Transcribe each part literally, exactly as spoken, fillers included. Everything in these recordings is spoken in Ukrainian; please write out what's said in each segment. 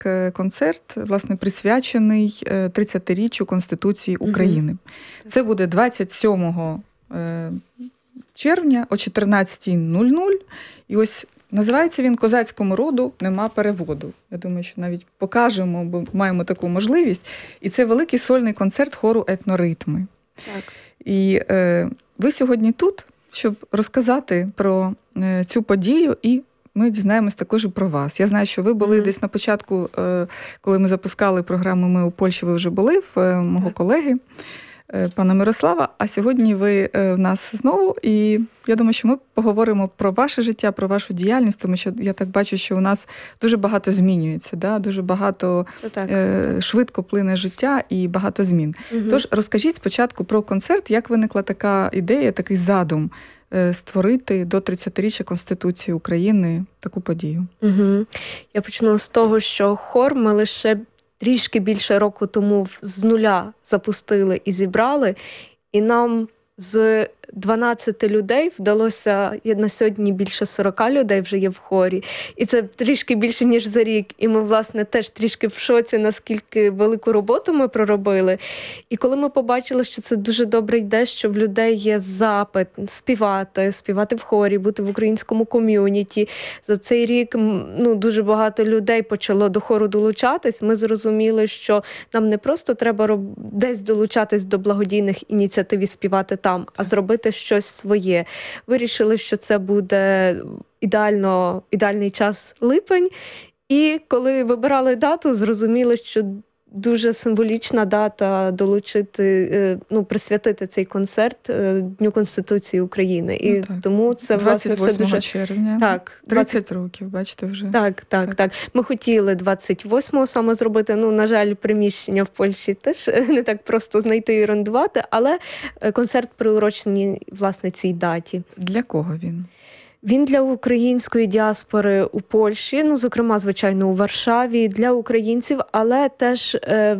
концерт, власне, присвячений тридцятиріччю Конституції України. Угу. Це буде двадцять сьомого червня о чотирнадцятій нуль нуль. І ось називається він «Козацькому роду нема переводу». Я думаю, що навіть покажемо, бо маємо таку можливість. І це великий сольний концерт хору «Етноритми». Так. І е, ви сьогодні тут, щоб розказати про е, цю подію, і ми дізнаємось також і про вас. Я знаю, що ви були mm-hmm. десь на початку, е, коли ми запускали програму «Ми у Польщі», ви вже були в е, мого так. колеги, е, пана Мирослава, а сьогодні ви е, в нас знову. І я думаю, що ми поговоримо про ваше життя, про вашу діяльність, тому що я так бачу, що у нас дуже багато змінюється, да? Дуже багато е, швидко плине життя і багато змін. Mm-hmm. Тож розкажіть спочатку про концерт, як виникла така ідея, такий задум створити до тридцятиріччя Конституції України таку подію. Угу. Я почну з того, що хор ми лише трішки більше року тому з нуля запустили і зібрали, і нам з дванадцяти людей вдалося, на сьогодні більше сорок людей вже є в хорі. І це трішки більше, ніж за рік. І ми, власне, теж трішки в шоці, наскільки велику роботу ми проробили. І коли ми побачили, що це дуже добре йде, що в людей є запит співати, співати в хорі, бути в українському ком'юніті. За цей рік ну, дуже багато людей почало до хору долучатись. Ми зрозуміли, що нам не просто треба роб... десь долучатись до благодійних ініціатив і співати там, а зробити щось своє. Вирішили, що це буде ідеально, ідеальний час липень. І коли вибирали дату, зрозуміли, що дуже символічна дата долучити, ну, присвятити цей концерт Дню Конституції України. І ну, тому це, власне, все дуже... червня. Так. тридцять років, бачите, вже. Так, так, так, так. Ми хотіли двадцять восьмого саме зробити. Ну, на жаль, приміщення в Польщі теж не так просто знайти і орендувати, але концерт приурочений, власне, цій даті. Для кого він? Він для української діаспори у Польщі, ну, зокрема, звичайно, у Варшаві, для українців, але теж е,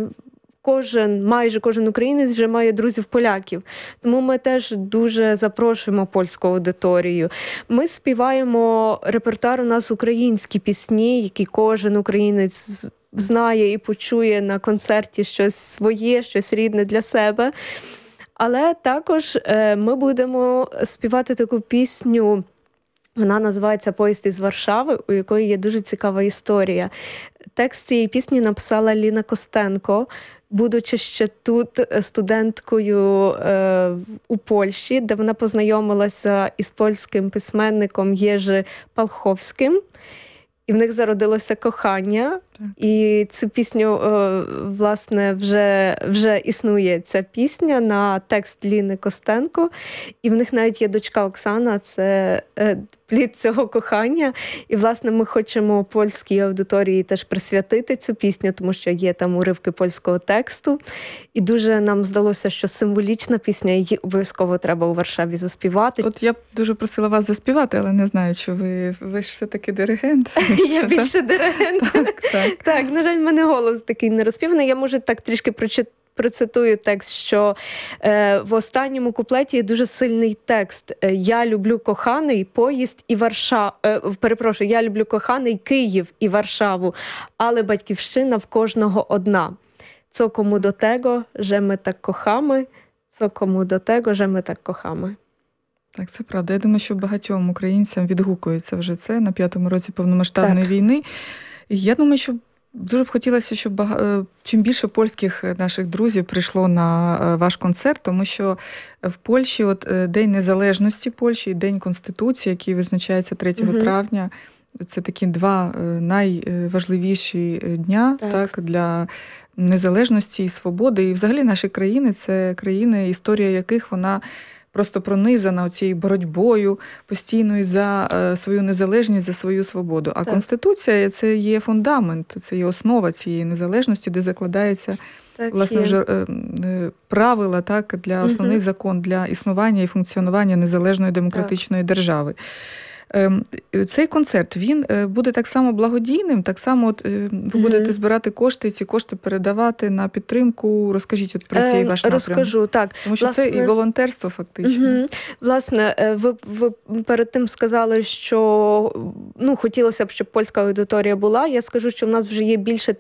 кожен, майже кожен українець вже має друзів-поляків. Тому ми теж дуже запрошуємо польську аудиторію. Ми співаємо репертуар у нас українські пісні, які кожен українець знає і почує на концерті щось своє, щось рідне для себе. Але також е, ми будемо співати таку пісню. Вона називається «Поїзд із Варшави», у якої є дуже цікава історія. Текст цієї пісні написала Ліна Костенко, будучи ще тут студенткою е, у Польщі, де вона познайомилася із польським письменником Єжи Палховським. І в них зародилося кохання. Так. І цю пісню, власне, вже, вже існує ця пісня на текст Ліни Костенко. І в них навіть є дочка Оксана, це плід цього кохання. І, власне, ми хочемо польській аудиторії теж присвятити цю пісню, тому що є там уривки польського тексту. І дуже нам здалося, що символічна пісня, її обов'язково треба у Варшаві заспівати. От я б дуже просила вас заспівати, але не знаю, чи ви, ви ж все-таки диригент. Я більше диригент. Так, так. Так, на жаль, в мене голос такий не розпіваний. Я, може, так трішки прочитати. Процитую текст, що е, в останньому куплеті є дуже сильний текст. «Я люблю коханий поїзд і Варшаву». Е, перепрошую, «Я люблю коханий Київ і Варшаву, але батьківщина в кожного одна. Co komu do tego, że my tak kochamy, co komu do tego, że my tak kochamy». Так, це правда. Я думаю, що багатьом українцям відгукується вже це на п'ятому році повномасштабної так. війни. І я думаю, що дуже б хотілося, щоб бага... чим більше польських наших друзів прийшло на ваш концерт, тому що в Польщі от День Незалежності Польщі і День Конституції, який визначається третього mm-hmm. травня, це такі два найважливіші дня так. Так, для незалежності і свободи. І взагалі наші країни – це країни, історія яких вона просто пронизана цією боротьбою постійною за свою незалежність, за свою свободу. А так. Конституція – це є фундамент, це є основа цієї незалежності, де закладається так, власне є. вже правила, так, для основний угу. закон для існування і функціонування незалежної демократичної так. держави. Цей концерт, він буде так само благодійним, так само от, ви Мгм. будете збирати кошти, і ці кошти передавати на підтримку. Розкажіть от про цей Е, ваш напрям. Розкажу, так. Тому що це і Власне, волонтерство фактично. Мгм. Власне, е, ви, ви перед тим сказали, що ну, хотілося б, щоб польська аудиторія була. Я скажу, що в нас вже є більше